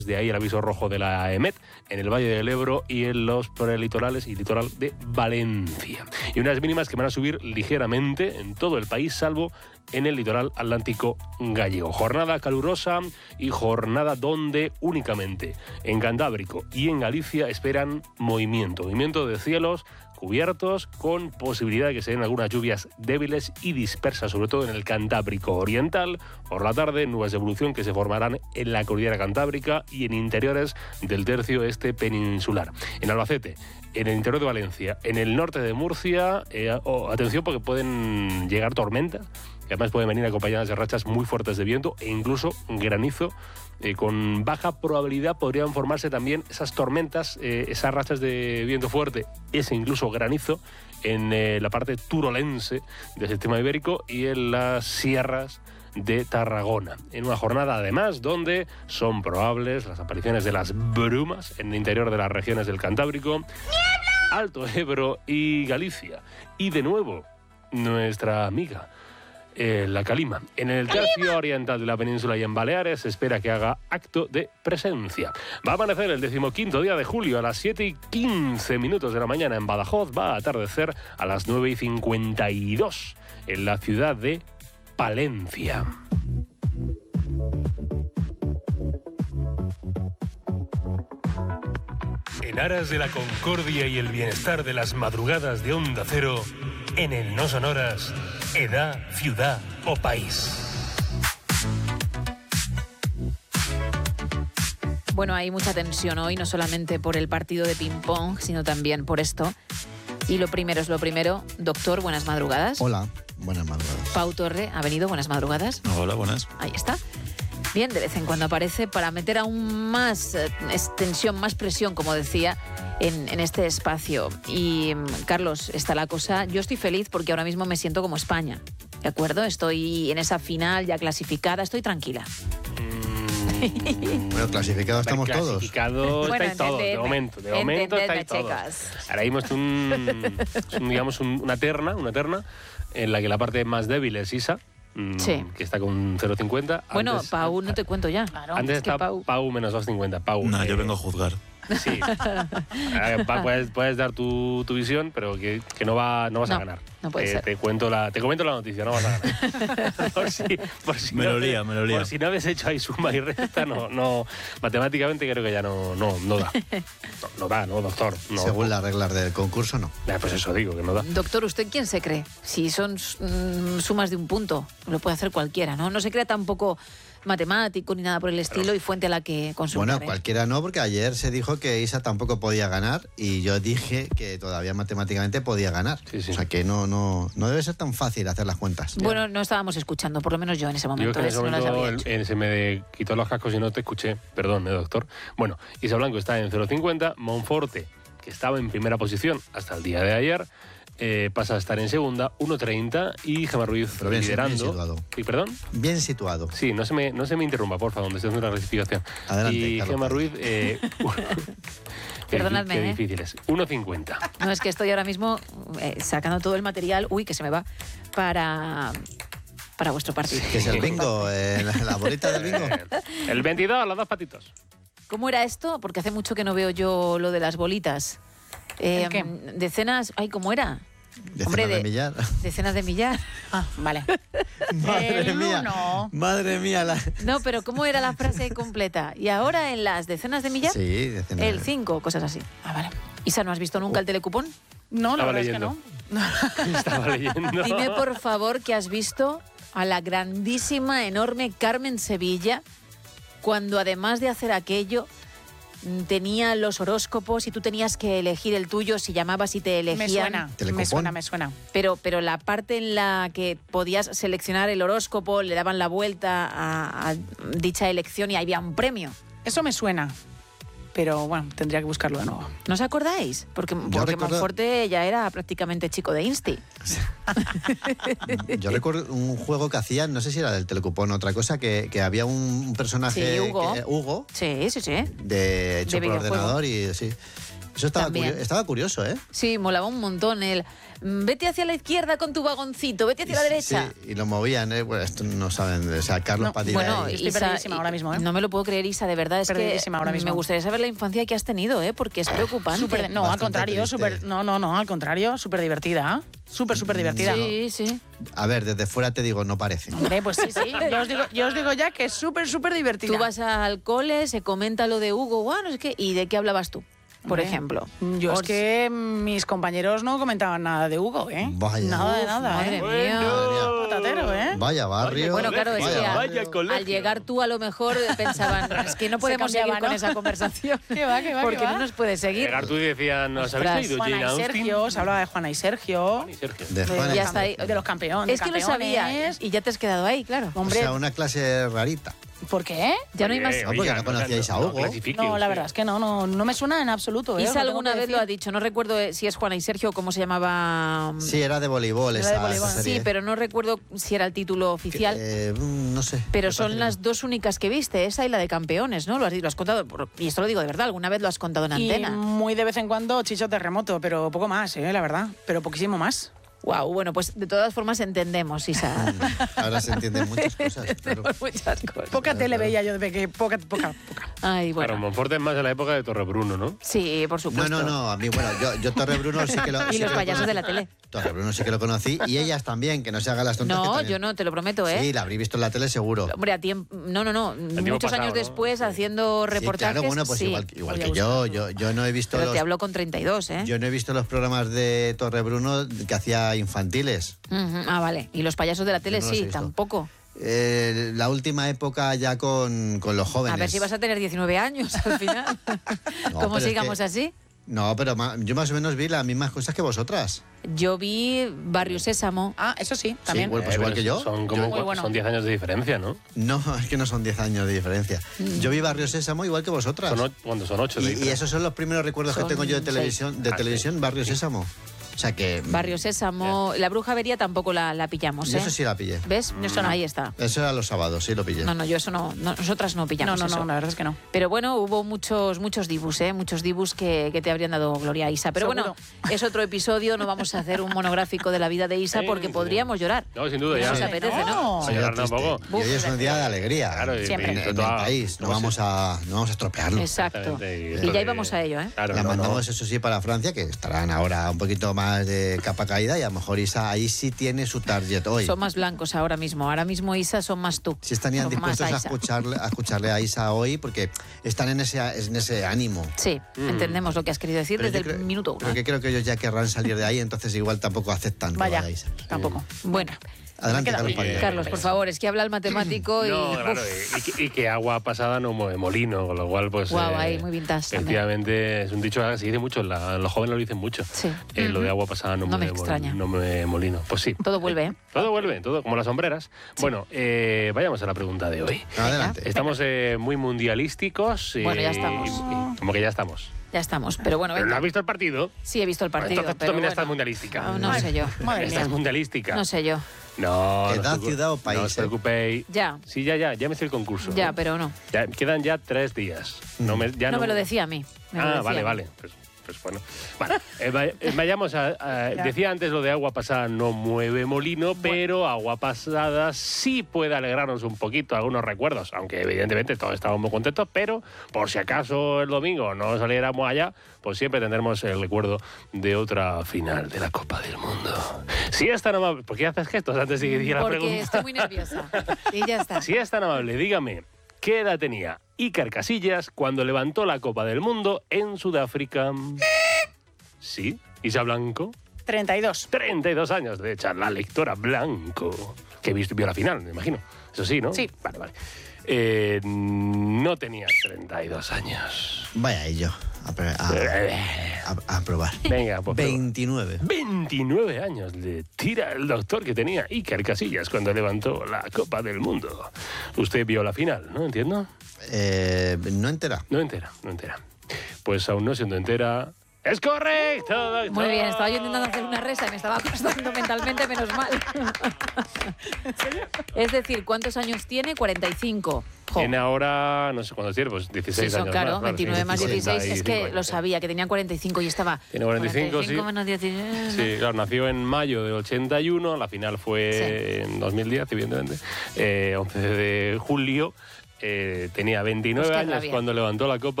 De ahí el aviso rojo de la EMET en el Valle del Ebro y en los prelitorales y litoral de Valencia. Y unas mínimas que van a subir ligeramente en todo el país, salvo en el litoral atlántico gallego. Jornada calurosa y jornada donde únicamente en Cantábrico y en Galicia esperan movimiento de cielos cubiertos, con posibilidad de que se den algunas lluvias débiles y dispersas, sobre todo en el Cantábrico oriental. Por la tarde, nubes de evolución que se formarán en la cordillera cantábrica y en interiores del tercio este peninsular. En Albacete, en el interior de Valencia, en el norte de Murcia, atención porque pueden llegar tormentas, que además pueden venir acompañadas de rachas muy fuertes de viento e incluso granizo. Con baja probabilidad podrían formarse también esas tormentas, esas rachas de viento fuerte, ese incluso granizo en la parte turolense del sistema ibérico y en las sierras de Tarragona. En una jornada además donde son probables las apariciones de las brumas en el interior de las regiones del Cantábrico, ¡niebla!, Alto Ebro y Galicia. Y de nuevo, nuestra amiga la calima. En el tercio oriental de la península y en Baleares se espera que haga acto de presencia. Va a amanecer el 15º día de julio a las 7:15 de la mañana en Badajoz. Va a atardecer a las 9:52 en la ciudad de Palencia. En aras de la concordia y el bienestar de las madrugadas de Onda Cero, en el No Sonoras, edad, ciudad o país. Bueno, hay mucha tensión hoy, no solamente por el partido de ping-pong, sino también por esto. Y lo primero es lo primero. Doctor, buenas madrugadas. Hola, buenas madrugadas. Pau Torre ha venido, buenas madrugadas. Hola, buenas. Ahí está. Bien, de vez en cuando aparece para meter aún más tensión, más presión, como decía, en este espacio. Y, Carlos, está la cosa. Yo estoy feliz porque ahora mismo me siento como España, ¿de acuerdo? Estoy en esa final ya clasificada, estoy tranquila. Bueno, clasificados estamos todos. Clasificados estáis todos, de momento estáis todos. Ahora mismo es digamos una terna en la que la parte más débil es Isa. Sí. Que está con 0,50. Bueno, antes, Pau, no te cuento ya. Claro, antes está Pau menos 2,50. Pau. No, yo vengo a juzgar. Sí. puedes dar tu visión, pero que no vas a ganar. No puede ser. Te comento la noticia, no vas a ganar. por si me no lo lía. Por si no habéis hecho ahí suma y resta, no matemáticamente creo que ya no da. No da, doctor. No. Según las reglas del concurso, no. Pues eso digo, que no da. Doctor, ¿usted quién se cree? Si son sumas de un punto, lo puede hacer cualquiera, ¿no? No se crea tampoco matemático ni nada por el estilo y fuente a la que consultar. Bueno, cualquiera no, porque ayer se dijo que Isa tampoco podía ganar y yo dije que todavía matemáticamente podía ganar. Sí. O sea que no debe ser tan fácil hacer las cuentas. Bueno, no estábamos escuchando, por lo menos yo en ese momento. Yo que en ese momento se me quitó los cascos y no te escuché. Perdón, doctor. Bueno, Isa Blanco está en 0,50, Monforte, que estaba en primera posición hasta el día de ayer, pasa a estar en segunda, 1,30, y Gemma Ruiz liderando. Bien situado. ¿Y perdón? Bien situado. Sí, no se me interrumpa, por favor, donde esté haciendo una rectificación. Adelante, y Carlos. Gemma Ruiz... Perdonadme. Qué difícil es. 1,50. No, es que estoy ahora mismo sacando todo el material, que se me va, para vuestro partido. ¿Qué es el bingo? ¿La bolita del bingo? El 22, los dos patitos. ¿Cómo era esto? Porque hace mucho que no veo yo lo de las bolitas. Decenas... Ay, ¿cómo era? Decenas de millar. Decenas de millar. Ah, vale. Madre mía. No. Madre mía. No, pero ¿cómo era la frase completa? ¿Y ahora en las decenas de millar? Sí, decenas. El 5, cosas así. Ah, vale. Isa, ¿no has visto nunca el telecupón? No, la verdad leyendo. es que no. Estaba leyendo. Dime, por favor, que has visto a la grandísima, enorme Carmen Sevilla cuando, además de hacer aquello, tenía los horóscopos y tú tenías que elegir el tuyo, si llamabas y te elegían. Me suena. Pero la parte en la que podías seleccionar el horóscopo, le daban la vuelta a dicha elección y había un premio. Eso me suena. Pero bueno, tendría que buscarlo de nuevo. ¿No os acordáis? Porque Monforte ya era prácticamente chico de Insti. Yo recuerdo un juego que hacían, no sé si era del telecupón o otra cosa, que había un personaje... Sí, Hugo. Hugo. Sí. Hecho por ordenador y sí. Eso estaba curioso, ¿eh? Sí, molaba un montón el vete hacia la izquierda con tu vagoncito, vete hacia la derecha. Sí, y lo movían, ¿eh? Bueno, esto no saben, o sea, Carlos Padilla. Bueno, estoy perdidísima ahora mismo, ¿eh? No me lo puedo creer, Isa, de verdad, es que ahora mismo. me gustaría saber la infancia que has tenido, ¿eh? Porque es preocupante. No, al contrario, al contrario, súper divertida. Súper divertida. Sí. A ver, desde fuera te digo, no parece. Hombre, pues sí. Yo os digo ya que es súper divertida. Tú vas al cole, se comenta lo de Hugo, bueno, es que, ¿y de qué hablabas tú? Por ejemplo. Yo es que mis compañeros no comentaban nada de Hugo, ¿eh? Vaya. Nada de nada, madre mía. Patatero, ¿eh? Vaya barrio. Bueno, claro, es vaya que al llegar tú a lo mejor pensaban, es que no podemos seguir con esa conversación. ¿Qué va? Porque no nos puede seguir. Llegar tú y decían, ¿nos habéis leído Juana Jane y Austen? Sergio, se hablaba de Juana y Sergio. De Juana y Ya está ahí. De los campeones. Es que lo sabía y ya te has quedado ahí, claro. O sea, una clase rarita. ¿Por qué? Ya no hay más. No, porque no conocíais a Hugo. No, la verdad es que no me suena en absoluto. Isa alguna vez lo ha dicho, no recuerdo si es Juana y Sergio o cómo se llamaba. Sí, era de voleibol esa serie. Sí, pero no recuerdo si era el título oficial. No sé. Pero son las dos únicas que viste, esa y la de campeones, ¿no? Lo has contado, y esto lo digo de verdad, alguna vez lo has contado en antena. Y muy de vez en cuando Chicho Terremoto, pero poco más, la verdad. Pero poquísimo más. Wow, bueno, pues de todas formas entendemos, Isa. Ahora se entienden muchas cosas. Muchas cosas. Poca tele veía yo de pequeño, poca. Ay, bueno. Claro, Monforte es más de la época de Torrebruno, ¿no? Sí, por supuesto. No, a mí, bueno, yo Torrebruno sí que lo... Y los payasos de la tele. Torrebruno sí que lo conocí, y ellas también, que no se hagan las tontas. No, yo no, te lo prometo, ¿eh? Sí, la habréis visto en la tele seguro. Hombre, a tiempo... No. Muchos pasado, años ¿no? después, haciendo reportajes. Sí, claro, bueno, pues sí. igual que yo no he visto Pero te hablo con 32, ¿eh? Yo no he visto los programas de Torrebruno que hacía infantiles. Vale. Y los payasos de la tele Yo no los he sí, visto. tampoco. La última época ya con los jóvenes. A ver si vas a tener 19 años al final. No, ¿Cómo pero sigamos así? No, pero yo más o menos vi las mismas cosas que vosotras. Yo vi Barrio Sésamo. Ah, eso sí, también. Sí, bueno, pues igual que yo. Son como Muy bueno. son 10 años de diferencia, ¿no? No, es que no son 10 años de diferencia. Yo vi Barrio Sésamo igual que vosotras. Cuando son 8 de Y esos son los primeros recuerdos que Son tengo yo de televisión, seis. Barrio Sésamo. O sea que... Barrio Sésamo. La Bruja Avería tampoco la pillamos, ¿eh? Eso sí la pillé. ¿Ves? Ahí está. Eso era los sábados, sí lo pillé. No, yo eso no. Nosotras no pillamos No, eso. la verdad es que no. Pero bueno, hubo muchos dibus, ¿eh? Muchos dibus que te habrían dado gloria, Isa. Pero Seguro. bueno, es otro episodio. No vamos a hacer un monográfico de la vida de Isa porque podríamos llorar. No, sin duda, No ya. nos apetece, ¿no? Sí, llorar tampoco. Y hoy es un día de alegría. Claro, Siempre. En el país. No vamos a estropearlo. Exacto. Exactamente. Y ya íbamos a ello, ¿eh? Claro, La no, mandamos, eso sí, para Francia, que estarán ahora un poquito más de capa caída, y a lo mejor Isa ahí sí tiene su target hoy. Son más blancos ahora mismo. Ahora mismo, Isa, son más tú. Si estarían Son más dispuestos a Isa. escucharle a Isa hoy, porque están en ese ánimo. Sí, entendemos lo que has querido decir Pero desde yo el minuto uno. Pero que creo que ellos ya querrán salir de ahí, entonces igual tampoco aceptan. que Vaya, vaya Isa. tampoco. Bueno, Adelante, Me queda Carlos bien. Padilla. Carlos, por favor, es que habla el matemático y... No, claro, y que agua pasada no mueve molino, con lo cual, pues... Guau, ahí, muy vintage también. Efectivamente, es un dicho que se dice mucho, los jóvenes lo dicen mucho. Sí. Lo de agua pasada no me mueve extraña. no mueve molino. Pues sí. Todo vuelve, ¿eh? Todo vuelve, todo como las sombreras. Bueno, vayamos a la pregunta de hoy. Adelante. Estamos muy mundialísticos. Bueno, ya estamos. Como que ya estamos. Ya estamos, pero bueno, ¿Pero venga. no has visto el partido? Sí, he visto el partido, Entonces tú pero también bueno. estás mundialística. No sé yo. Madre Estás mía. mundialística. No sé yo. No, ¿Edad, os ciudad o país, No os preocupéis. Ya. Sí, ya me hice el concurso. Ya, pero no. Quedan ya 3 días. No me lo decía a mí. Me lo decía Vale, a mí. vale. Pues bueno. Vale, vayamos decía antes lo de agua pasada no mueve molino, pero agua pasada sí puede alegrarnos un poquito algunos recuerdos, aunque evidentemente todos estamos muy contentos, pero por si acaso el domingo no saliéramos allá, pues siempre tendremos el recuerdo de otra final de la Copa del Mundo. Si es tan amable... ¿Por qué haces gestos antes de que diga la pregunta? Porque estoy muy nerviosa. Y ya está. Si es tan amable, dígame, ¿qué edad tenía Iker Casillas cuando levantó la Copa del Mundo en Sudáfrica? Sí, Isa Blanco. 32. 32 años de Charla Lectora Blanco. Que vio la final, me imagino. Eso sí, ¿no? Sí. Vale. No tenía 32 años. Vaya ello. A probar. Venga, pues 29. 29 años le tira el doctor que tenía Iker Casillas cuando levantó la Copa del Mundo. Usted vio la final, ¿no? ¿Entiendo? No entera. No entera. Pues aún no siendo entera, ¡Es correcto, doctor! Muy bien, estaba yo intentando hacer una resa y me estaba costando mentalmente, menos mal. Es decir, ¿cuántos años tiene? 45. Jo. Tiene ahora, no sé cuántos tiene, pues 16 Sí, son, años. claro, más, 29 más 16. Es que 65. lo sabía, que tenía 45 y estaba... Tiene 45, sí. menos 16... Sí, claro, nació en mayo del 81, la final fue en 2010, evidentemente, 11 de julio. Tenía 29 Pues qué años rabia. cuando levantó la copa